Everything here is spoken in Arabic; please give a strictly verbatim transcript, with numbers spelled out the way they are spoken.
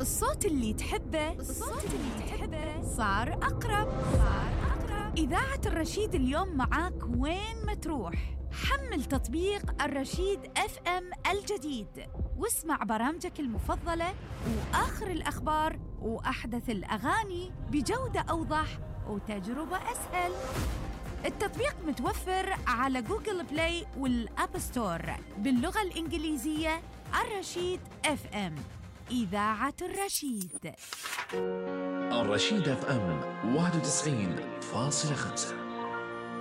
الصوت اللي تحبه الصوت اللي تحبه صار أقرب صار أقرب إذاعة الرشيد اليوم معاك وين ما تروح. حمل تطبيق الرشيد اف ام الجديد واسمع برامجك المفضلة وآخر الأخبار وأحدث الأغاني بجودة أوضح وتجربة أسهل. التطبيق متوفر على جوجل بلاي والأب ستور باللغة الإنجليزية. الرشيد اف ام، إذاعة الرشيد. الرشيد اف ام واحد وتسعين فاصلة خمسة.